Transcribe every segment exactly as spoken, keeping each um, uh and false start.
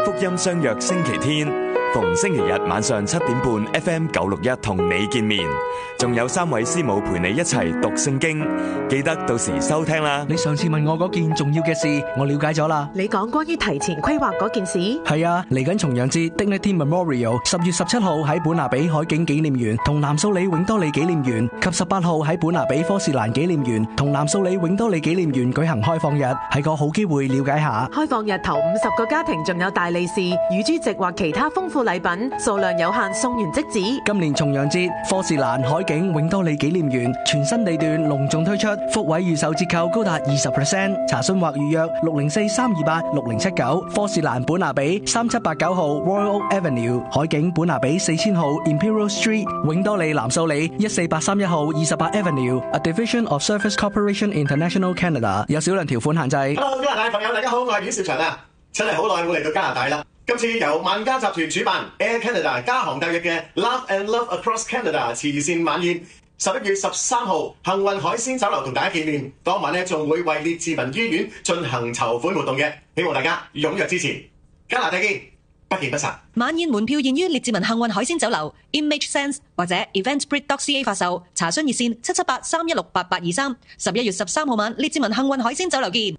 福音相約星期天，逢星期日晚上七點半 F M 九六一同你見面，仲有三位師母陪你一齊讀聖經，記得到時收聽啦。 你上次問我嗰件重要嘅事，我了解咗啦。 你講關於提前規劃嗰件事？ 係啊，嚟緊重陽節 Dignity Memorial， 十月十七號喺本拿比海景紀念園同南蘇里永多里紀念園，及十八號喺本拿比科士蘭紀念園同南蘇里永多里紀念園舉行開放日，係個好機會了解下。 開放日頭五十個家庭仲有大利是、乳豬席或其他豐富禮品，數量有限，送完即止。 今年重陽節科士蘭海景永多里紀念園全新地段隆重推出，福位預售折扣高達二十 percent， 查詢或預約六零四三二八六零七九，科士蘭本拿比三七八九號 Royal Oak Avenue， 海景本拿比四千號 Imperial Street， 永多里南蘇里一四八三一號二十八 Avenue，A Division of Service Corporation International Canada， 有少量條款限制。 Hello， 加拿大朋友大家好，我係阮兆祥啊，真係好耐冇嚟到加拿大啦。今次由萬家集團主辦 Air Canada 加航特約嘅 Love and Love Across Canada 慈善晚宴，十一月十三號幸運海鮮酒樓同大家見面。當晚呢仲會為列治文醫院進行籌款活動嘅，希望大家踴躍支持。加拿大見，不見不散。 晚宴門票現於列治文幸運海鮮酒樓 Image Sense 或者 Eventbrite dot C A 發售，查詢熱線七七八三一六八八二三。十一月十三號晚列治文幸運海鮮酒樓見。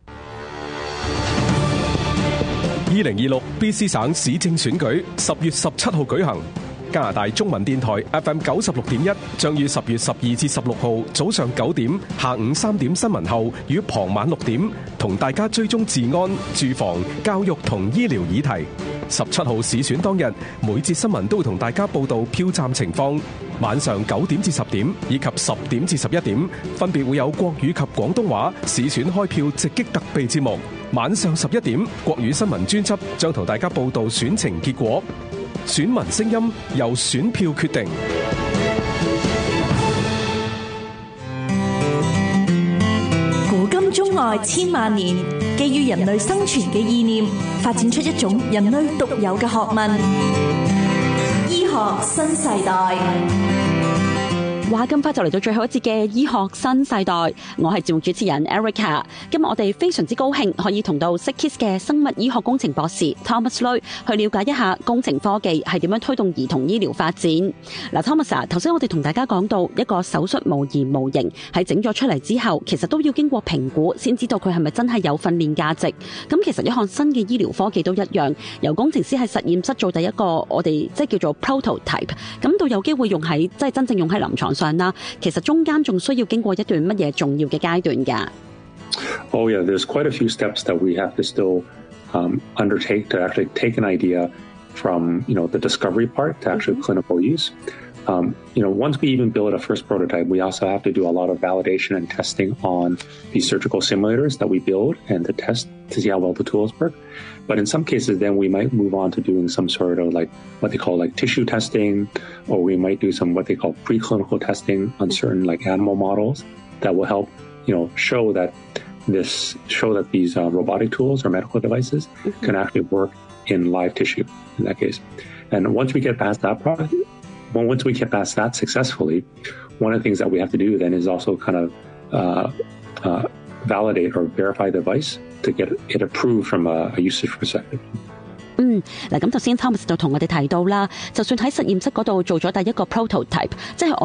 二零二六 B C 省市政選舉十月十七號舉行，加拿大中文電台 F M 九十六點一將於十月十二至十六號早上九點、下午三點新聞後與傍晚六點，同大家追蹤治安、住房、教育同醫療議題。十七號市選當日，每節新聞都會同大家報道票站情況。晚上九點至十點以及十點至十一點，分別會有國語及廣東話市選開票直擊特備節目。晚上十一點，國語新聞專輯將同大家報道選情結果。選民聲音由選票決定。 古今中外千萬年，基於人類生存嘅意念，發展出一種人類獨有嘅學問——醫學新世代。 話咁快就嚟到最後一節嘅醫學新世代，我係節目主持人 Erica。今日我哋非常之高興可以同到 Sick Kids 嘅生物醫學工程博士 Thomas Lui 去了解一下工程科技係點樣推動兒童醫療發展。嗱 ，Thomas 啊，頭先我哋同大家講到一個手術模擬模型係整咗出嚟之後，其實都要經過評估先知道佢係咪真係有訓練價值。咁其實一項新嘅醫療科技都一樣，由工程師喺實驗室做第一個我哋即係叫做 prototype， 咁到有機會用喺即係真正用喺臨床上啦，其實中間仲需要經過一段乜嘢重要嘅階段㗎？ Oh yeah, there's quite a few steps that we have to still um, undertake to actually take an idea from, you know, the discovery part to actually mm-hmm. clinical use. Um, you know, once we even build a first prototype, we also have to do a lot of validation and testing on these surgical simulators that we build and to test to see how well the tools work. But in some cases, then we might move on to doing some sort of like what they call like tissue testing, or we might do some what they call preclinical testing on certain like animal models that will help, you know, show that this show that these uh, robotic tools or medical devices mm-hmm. can actually work in live tissue in that case. And once we get past that product, well, once we get past that successfully, one of the things that we have to do then is also kind of uh, uh, validate or verify the device to get it approved from a, a usage perspective. 嗯，嗱咁頭先 Thomas 就同我哋提到啦，就算喺實驗室嗰度做咗第一個 prototype，即係